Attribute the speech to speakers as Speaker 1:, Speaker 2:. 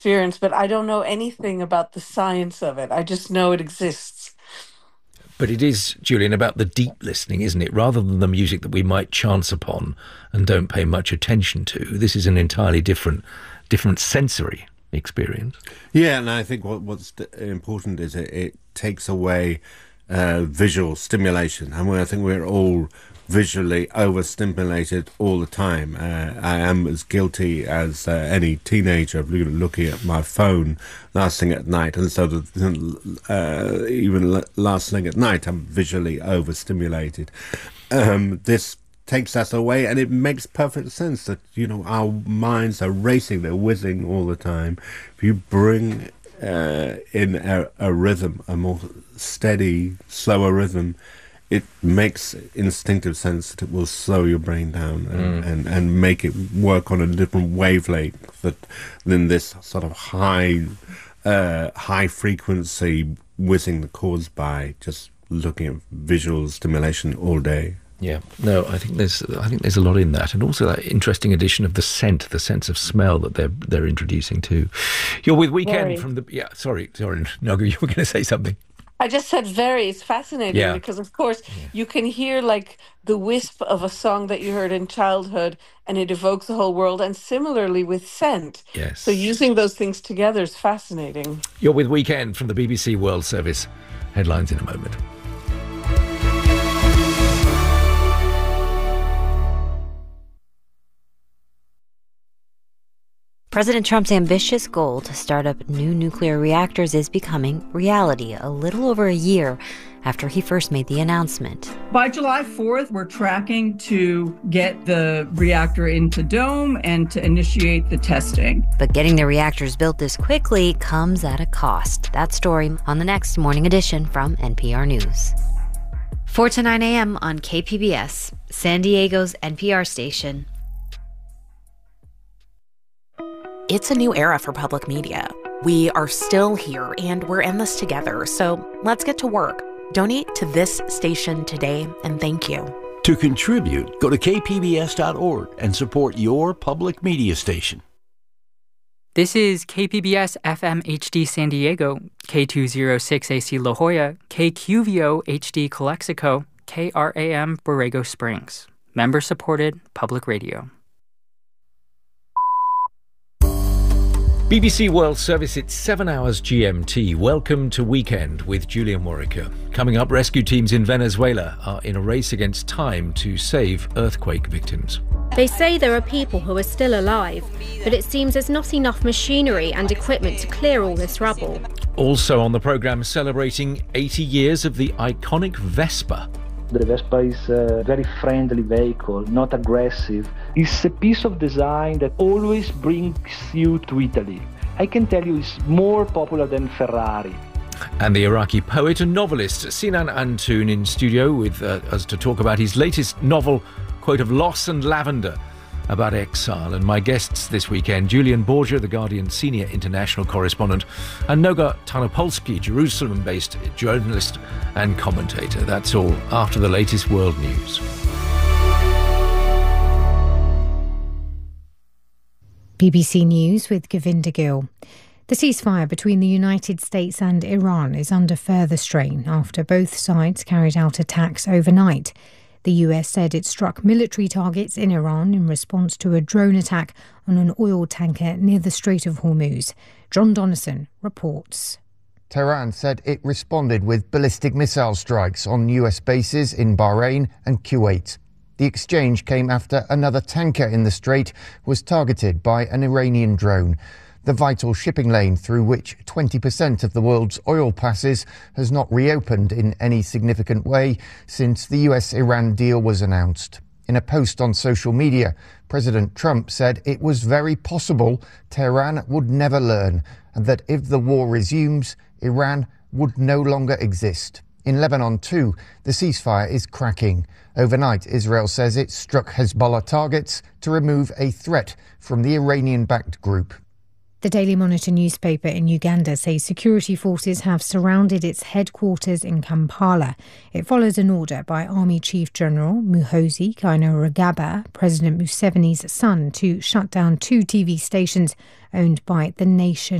Speaker 1: experience, but I don't know anything about the science of it. I just know it exists.
Speaker 2: But it is, Julian, about the deep listening, isn't it? Rather than the music that we might chance upon and don't pay much attention to. This is an entirely different sensory experience.
Speaker 3: Yeah, and I think what's important is it takes away visual stimulation. I mean, I think we're all visually overstimulated all the time. I am as guilty as any teenager of looking at my phone last thing at night, and so even last thing at night I'm visually overstimulated. This takes us away, and it makes perfect sense that, you know, our minds are racing, they're whizzing all the time. If you bring in a rhythm, a more steady, slower rhythm, it makes instinctive sense that it will slow your brain down and make it work on a different wavelength than this sort of high frequency whizzing that caused by just looking at visual stimulation all day.
Speaker 2: Yeah, no, I think there's a lot in that, and also that interesting addition of the scent, the sense of smell that they're introducing too. You're with Weekend from the sorry, Noga, you were going to say something.
Speaker 1: I just said very. It's fascinating because, of course, you can hear like the wisp of a song that you heard in childhood, and it evokes the whole world. And similarly with scent.
Speaker 2: Yes.
Speaker 1: So using those things together is fascinating.
Speaker 2: You're with Weekend from the BBC World Service. Headlines in a moment.
Speaker 4: President Trump's ambitious goal to start up new nuclear reactors is becoming reality a little over a year after he first made the announcement.
Speaker 5: By July 4th, we're tracking to get the reactor into Dome and to initiate the testing.
Speaker 4: But getting the reactors built this quickly comes at a cost. That story on the next Morning Edition from NPR News. 4 to 9 a.m. on KPBS, San Diego's NPR station.
Speaker 6: It's a new era for public media. We are still here, and we're in this together, so let's get to work. Donate to this station today, and thank you.
Speaker 7: To contribute, go to kpbs.org and support your public media station.
Speaker 8: This is KPBS FM HD San Diego, K206AC La Jolla, KQVO HD Calexico, KRAM Borrego Springs. Member-supported public radio.
Speaker 2: BBC World Service, it's 7 hours GMT. Welcome to Weekend with Julian Warwicker. Coming up, rescue teams in Venezuela are in a race against time to save earthquake victims.
Speaker 9: They say there are people who are still alive, but it seems there's not enough machinery and equipment to clear all this rubble.
Speaker 2: Also on the programme, celebrating 80 years of the iconic Vespa.
Speaker 10: The Vespa is a very friendly vehicle, not aggressive. It's a piece of design that always brings you to Italy. I can tell you it's more popular than Ferrari.
Speaker 2: And the Iraqi poet and novelist Sinan Antoon in studio with us to talk about his latest novel, quote, of loss and lavender, about exile. And my guests this weekend, Julian Borger, The Guardian senior international correspondent, and Noga Tarnopolsky, Jerusalem-based journalist and commentator. That's all after the latest world news.
Speaker 11: BBC News with Govinda Gill. The ceasefire between the United States and Iran is under further strain after both sides carried out attacks overnight. The US said it struck military targets in Iran in response to a drone attack on an oil tanker near the Strait of Hormuz. John Donnison reports.
Speaker 12: Tehran said it responded with ballistic missile strikes on US bases in Bahrain and Kuwait. The exchange came after another tanker in the strait was targeted by an Iranian drone. The vital shipping lane through which 20% of the world's oil passes has not reopened in any significant way since the US-Iran deal was announced. In a post on social media, President Trump said it was very possible Tehran would never learn and that if the war resumes, Iran would no longer exist. In Lebanon too, the ceasefire is cracking. Overnight, Israel says it struck Hezbollah targets to remove a threat from the Iranian-backed group.
Speaker 11: The Daily Monitor newspaper in Uganda says security forces have surrounded its headquarters in Kampala. It follows an order by Army Chief General Muhoozi Kainerugaba, President Museveni's son, to shut down 2 TV stations owned by the Nation